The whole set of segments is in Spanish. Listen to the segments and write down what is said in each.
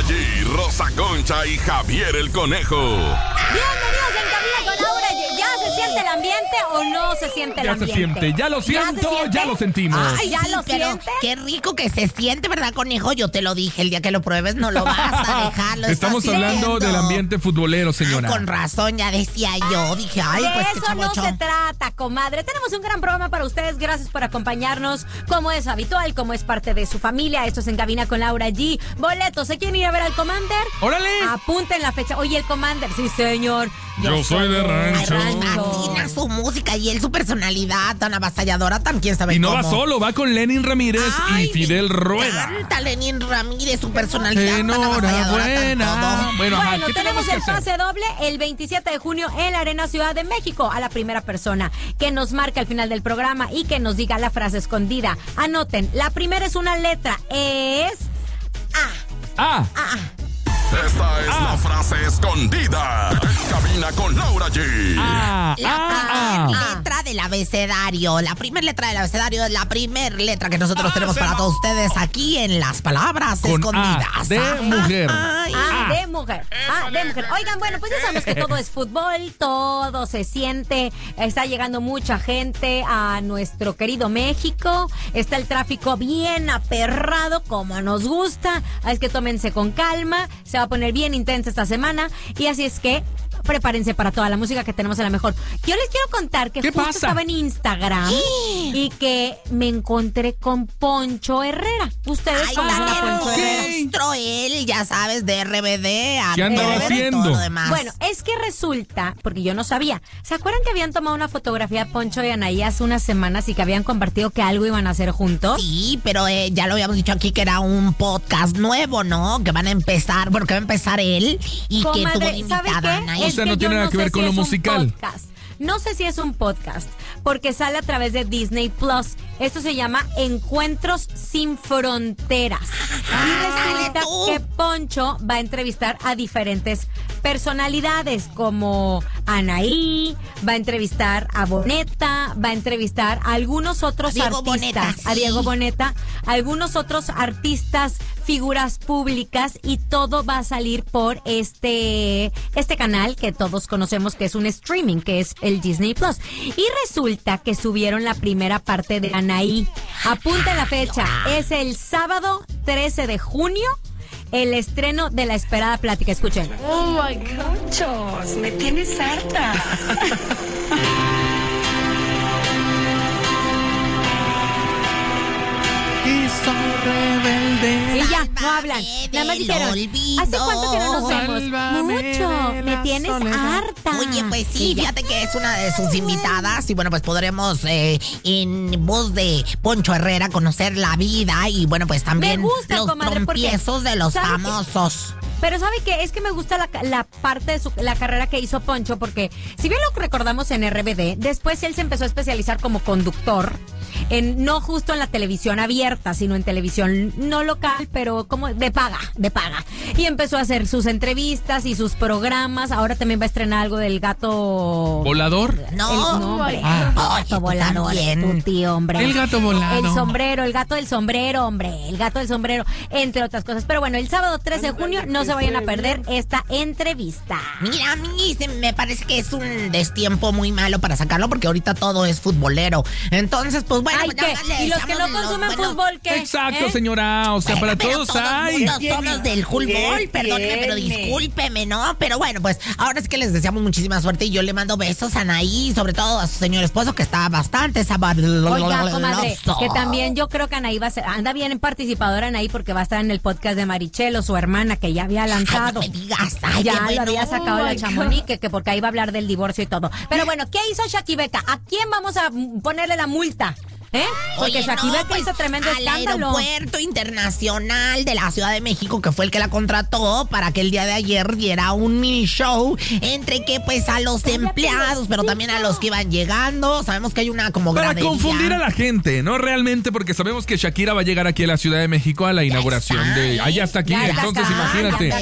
G, Rosa Concha y Javier el Conejo. Bienvenidos en Cabina con Laura G. ¿Ya se siente el ambiente o no se siente el ambiente? Ya se siente, ya lo siento, ya lo sentimos. Ay, ¿Ya sí, lo pero sientes? qué rico que se siente, ¿verdad, Conejo? Yo te lo dije, el día que lo pruebes no lo vas a dejar. Lo Estamos estás hablando sintiendo. del ambiente futbolero, señora. Ay, con razón, ya decía yo. Dije, ay, De pues qué eso no chavocho. se trata, comadre. Tenemos un gran programa para ustedes. Gracias por acompañarnos. Como es habitual, como es parte de su familia. Esto es En Cabina con Laura G. Boletos. ¿Se quieren ir a ver al Commander? ¡Órale! Apunten la fecha. Oye, el Commander. Sí, señor. Yo soy de rancho. Fascina su música y él su personalidad tan avasalladora, tan quién sabe Y no cómo. va solo, va con Lenin Ramírez Ay, y Fidel me Rueda. encanta Lenin Ramírez, su personalidad tan avasalladora, tan Enhorabuena. todo. Bueno, ajá, Bueno, ¿qué tenemos que el hacer? pase doble el 27 de junio en la Arena Ciudad de México. A la primera persona que nos marque al final del programa y que nos diga la frase escondida. Anoten, la primera es una letra. Es Ah, Esta es la frase escondida. En Cabina con Laura G. La primera letra del abecedario. La primera letra del abecedario es la primera letra que nosotros tenemos para todos ustedes aquí en las palabras Con escondidas. A de mujer. Ay, de mujer. De mujer. Oigan, bueno, pues ya sabemos que todo es fútbol, todo se siente. Está llegando mucha gente a nuestro querido México. Está el tráfico bien aperrado, como nos gusta. Es que tómense con calma. Se va a poner bien intensa esta semana. Y así es que prepárense para toda la música que tenemos en la mejor. Yo les quiero contar que ¿Qué justo pasa? estaba en Instagram y que me encontré con Poncho Herrera. Ustedes Ay, conocen a tan Poncho Herrera. monstruo él, ya sabes, de RBD a ¿Qué andaba RBD, haciendo? todo lo demás. Bueno, es que resulta, porque yo no sabía, ¿se acuerdan que habían tomado una fotografía Poncho y Anaí hace unas semanas y que habían compartido que algo iban a hacer juntos? Sí, pero ya lo habíamos dicho aquí que era un podcast nuevo, ¿no? Que van a empezar, bueno, que va a empezar él y que tuvo Comadre, de ¿sabe invitada a qué? Anaí. O sea, no yo tiene nada que sé ver con si lo es un musical. podcast. No sé si es un podcast, porque sale a través de Disney Plus. Esto se llama Encuentros sin Fronteras. Y resulta dale tú. que Poncho va a entrevistar a diferentes personalidades, como Anaí, va a entrevistar a Boneta, va a entrevistar a algunos otros A Diego artistas, Boneta, a sí. Diego Boneta, algunos otros artistas, figuras públicas, y todo va a salir por este canal que todos conocemos, que es un streaming, que es el Disney Plus. Y resulta que subieron la primera parte de Anaí. Apunta la fecha, es el sábado 13 de junio, el estreno de la esperada plática. Escuchen. Oh my God, Chos, me tienes harta. Y ya, no hablan. Sálvame Nada más del dijeron, olvido. ¿hace cuánto que no nos vemos? Sálvame Mucho, de me la tienes soledad. harta. Oye, pues sí, fíjate que es una de sus invitadas y bueno, pues podremos en voz de Poncho Herrera conocer la vida y bueno, pues también Me gusta, los comadre, porque trompiezos de los ¿sabe qué? famosos. Pero ¿sabe qué? Es que me gusta la parte de la carrera que hizo Poncho, porque si bien lo recordamos en RBD, después él se empezó a especializar como conductor, no justo en la televisión abierta, sino en televisión no local, pero como de paga. Y empezó a hacer sus entrevistas y sus programas. Ahora también va a estrenar algo del gato... ¿Volador? No, hombre. Ah. El gato Oye, volador, tú también. tu tío, hombre. El gato volado. El sombrero, el gato del sombrero, hombre. El gato del sombrero, entre otras cosas. Pero bueno, el sábado 13 de junio no se vayan a perder esta entrevista. Mira, a mí me parece que es un destiempo muy malo para sacarlo porque ahorita todo es futbolero. Entonces, pues bueno, Ay, pues, ¿qué? nada más le ¿Y los que no echamos consumen bueno, fútbol qué? Exacto, ¿Eh? señora. O sea, Bueno, para pero todos hay. mundo somos del fútbol, perdóneme, pero discúlpeme, ¿no? Pero bueno, pues ahora es que les deseamos muchísima suerte y yo le mando besos a Anaí, sobre todo a su señor esposo que está bastante sabroso. Oiga, comadre, que también yo creo que Anaí anda bien participadora Anaí, porque va a estar en el podcast de Marichelo, su hermana, que ya había lanzado. Ay, no me digas, ay, Ya qué lo bueno. había sacado Oh la my Chamonix, que porque ahí va a hablar del divorcio y todo. Pero bueno, ¿qué hizo Shaki Beca? ¿A quién vamos a ponerle la multa? Porque Oye, Shaki no, Beca pues, hizo tremendo al escándalo. Aeropuerto Internacional de la Ciudad de México, que fue el que la contrató para que el día de ayer diera un mini show entre que pues a los empleados, pero también a los que iban llegando. Sabemos que hay una como Para gradería. confundir a la gente, ¿no? Realmente, porque sabemos que Shakira va a llegar aquí a la Ciudad de México a la inauguración está de... ahí. Ah, ya está aquí, Ya está entonces acá, imagínate. ya está acá.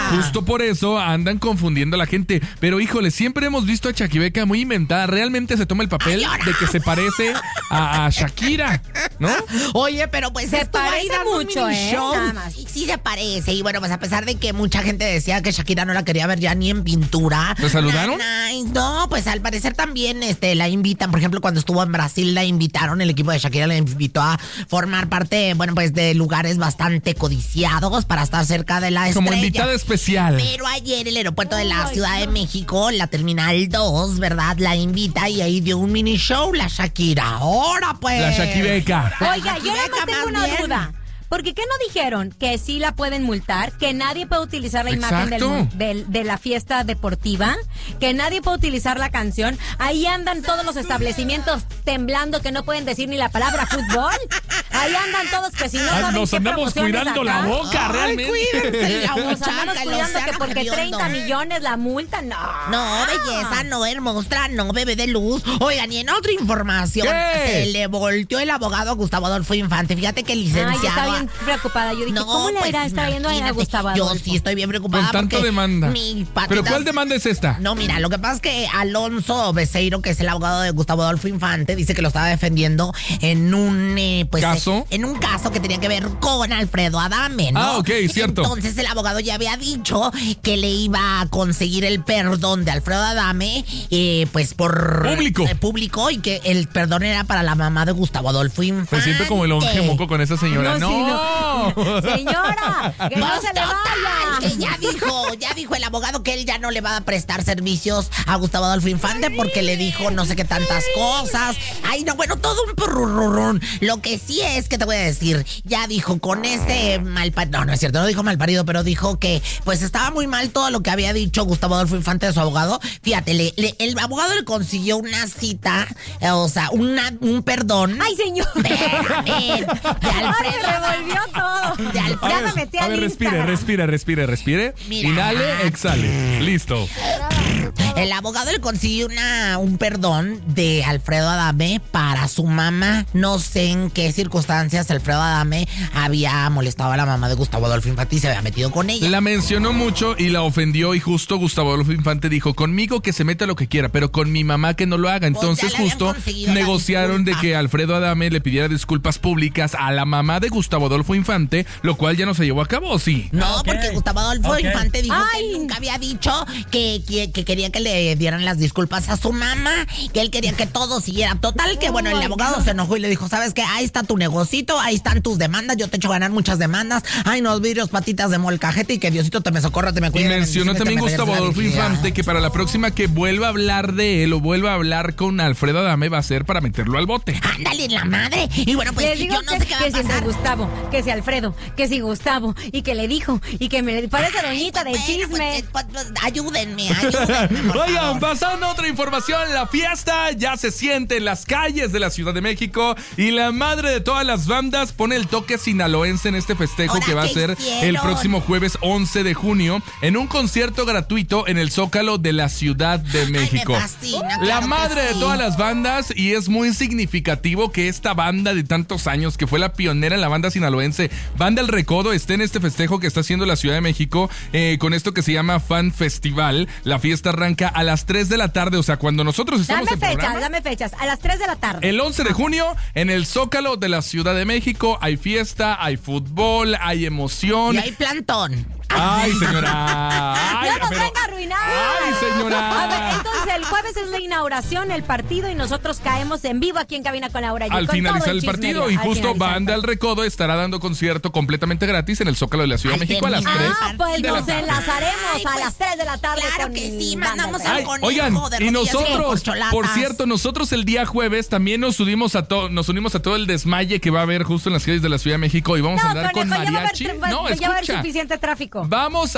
Justo por eso andan confundiendo a la gente. Pero híjole, siempre hemos visto a Chaquibeca muy inventada. Realmente se toma el papel de que se parece a Shakira, ¿no? Oye, pero pues se esto va a ir parece a un mucho, mini show. nada más. Sí se parece. Y bueno, pues a pesar de que mucha gente decía que Shakira no la quería ver ya ni en pintura. ¿Te saludaron? No, pues al parecer también la invitan. Por ejemplo, cuando estuvo en Brasil la invitaron, el equipo de Shakira la invitó a formar parte, bueno, pues de lugares bastante codiciados para estar cerca de la estrella. Como invitada especial. Pero ayer el aeropuerto de la Ciudad de México, la Terminal 2, ¿verdad? La invita y ahí dio un mini show la Shakira. Ahora pues. La Shaquibeca. Oiga, yo nada más tengo una duda. Porque ¿qué no dijeron? Que sí la pueden multar, que nadie puede utilizar la imagen de la fiesta deportiva, que nadie puede utilizar la canción. Ahí andan todos los establecimientos temblando que no pueden decir ni la palabra fútbol. Ahí andan todos que si no saben nos qué andamos cuidando la boca, realmente. Cuídense la Nos muchacha, andamos el cuidando que océano porque hediondo. 30 millones la multan, no. No, belleza, no, hermosa, no, bebé de luz. Oigan, y en otra información, ¿Qué? se le volteó el abogado a Gustavo Adolfo Infante. Fíjate que el Ay, yo licenciado... estaba bien preocupada. Yo dije, ¿cómo le irá estar yendo a imagínate, Gustavo Yo Adolfo? sí estoy bien preocupada. Con tanto porque demanda. mis patitas- ¿Pero cuál demanda es esta? No, mira, lo que pasa es que Alonso Beceiro, que es el abogado de Gustavo Adolfo Infante, dice que lo estaba defendiendo en un ¿Caso? en un caso que tenía que ver con Alfredo Adame, ¿no? Ah, ok, cierto. Entonces el abogado ya había dicho que le iba a conseguir el perdón de Alfredo Adame, pues por público, y que el perdón era para la mamá de Gustavo Adolfo Infante. Me siento como el onge moco con esa señora. No, ¡No! sí, Señora, que no se le vaya. Que ya dijo el abogado que él ya no le va a prestar servicios a Gustavo Adolfo Infante porque le dijo no sé qué tantas cosas. Ay, no, bueno, todo un porrurrurrún. Lo que sí es que te voy a decir, ya dijo con ese malparido, no es cierto, no dijo malparido, pero dijo que pues estaba muy mal todo lo que había dicho Gustavo Adolfo Infante de su abogado. Fíjate, el abogado le consiguió una cita, o sea, un perdón. Ay, señor. Espérame, de Alfredo. Se revolvió todo. De Alfredo. Ya me metí al respire. Mira. Inhale, exhale. Listo. El abogado le consiguió un perdón de Alfredo Adame para su mamá. No sé en qué circunstancias Alfredo Adame había molestado a la mamá de Gustavo Adolfo Infante y se había metido con ella. La mencionó mucho y la ofendió, y justo Gustavo Adolfo Infante dijo, conmigo que se meta lo que quiera, pero con mi mamá que no lo haga. Entonces ya le habían justo conseguido la negociaron de disculpa. que Alfredo Adame le pidiera disculpas públicas a la mamá de Gustavo Adolfo Infante, lo cual ya no se llevó a cabo, ¿sí? No, porque Gustavo Adolfo Infante dijo Ay. que él nunca había dicho que quería que le dieran las disculpas a su mamá, que él quería que todo siguiera. Total, que bueno, el abogado se enojó y le dijo, ¿sabes qué? Ahí está tu negocito, ahí están tus demandas, yo te echo ganar muchas demandas. Ay, no, vidrios, patitas de molcajete y que Diosito te me socorra, te me Y cuide. mencionó también Gustavo Adolfo Infante que para la próxima que vuelva a hablar de él o vuelva a hablar con Alfredo Adame va a ser para meterlo al bote. Ándale, la madre. Y bueno, pues Les digo yo no sé qué va a que si pasar. Gustavo, que si Alfredo, que si Gustavo, y que le dijo, y que me parece doñita de Bueno, chisme. pues, ayúdenme, por Oigan, favor. pasando a otra información, la fiesta ya se siente en las calles de la Ciudad de México y la madre de todas las bandas pone el toque sinaloense en este festejo ¿Ahora que va a qué ser hicieron? el próximo jueves 11 de junio en un concierto gratuito en el Zócalo de la Ciudad de México. me fascina, La claro que madre de sí. todas las bandas, y es muy significativo que esta banda de tantos años, que fue la pionera en la banda sinaloense, Banda El Recodo, esté en este festejo que está haciendo la Ciudad de México con esto que se llama Fan Festival. La fiesta arranca a las 3 de la tarde, o sea, cuando nosotros estamos en programa. Dame fechas, a las 3 de la tarde. El 11 de junio, en el Zócalo de la Ciudad de México, hay fiesta, hay fútbol, hay emoción. Y hay plantón. Ay, señora. Ay, ¡No nos pero- venga a arruinar! Ay, señora. A ver, entonces el jueves es la inauguración, el partido, y nosotros caemos en vivo aquí en Cabina con Laura G. Al con finalizar todo el partido, chismerío, y al justo finalizar. Banda El Recodo estará dando concierto completamente gratis en el Zócalo de la Ciudad de Ay, México a las qué 3 Ah, pues de la nos tarde. enlazaremos Ay, a pues, las 3 de la tarde. claro con que sí, Banda mandamos El al Ay, Recodo. conejo oigan, de y rodillas y nosotros, corcholatas. por cierto, nosotros el día jueves también nos unimos a todo el desmaye que va a haber justo en las calles de la Ciudad de México y vamos a andar con Conejo, ya va a haber mariachi. tr- No, ya va a haber escucha. suficiente tráfico. Vamos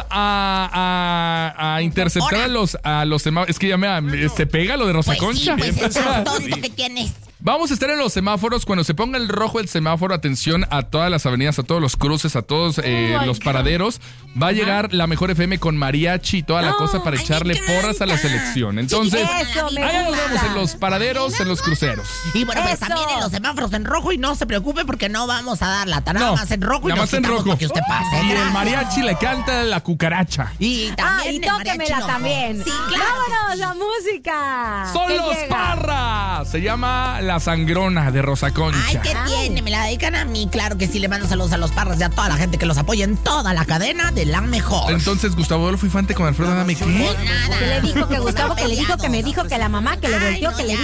a interceptar Ahora. a los semáforos. Es que ya se pega lo de Rosa Pues sí, Concha. pues es tan tonto que tienes. Vamos a estar en los semáforos. Cuando se ponga el rojo el semáforo, atención a todas las avenidas, a todos los cruces, a todos los paraderos. Va a llegar la Mejor FM con mariachi y toda la cosa para echarle porras a la selección. Entonces, allá nos vemos en los paraderos, en los cruceros. Y bueno, pues también en los semáforos en rojo, y no se preocupe porque no vamos a dar lata. Nada más en rojo y nada nos más en quitamos rojo. para que usted pase. Y el mariachi le canta la cucaracha. Y también y el mariachi tóquemela rojo. también. Sí, claro. ¡Vámonos, la música! Son que los llega. Parras. Se llama La Sangrona de Rosa Concha. Ay, ¿qué tiene? Me la dedican a mí. Claro que sí, le mando saludos a los Parras y a toda la gente que los apoya en toda la cadena de la mejor. Entonces, Gustavo Adolfo Infante con Alfredo Adame, ¿qué? Pues nada. Que le dijo que Gustavo, que le dijo Peleados. que me dijo que la mamá, que le volteó, Ay, no, que le ya.